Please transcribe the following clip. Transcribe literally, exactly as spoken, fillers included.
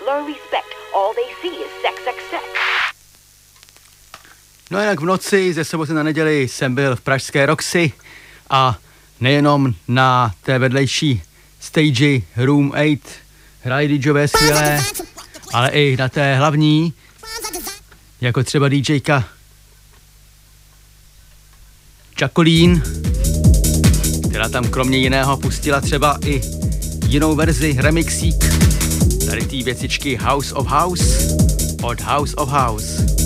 or respect. All they see is sex, sex, sex. No jinak v noci ze soboty na neděli jsem byl v pražské Roxy a nejenom na té vedlejší stage Room osm hrají DJové skvělé, ale i na té hlavní, jako třeba DJka Jacqueline, která tam kromě jiného pustila třeba i jinou verzi, remixík tady té věcičky House of House od House of House.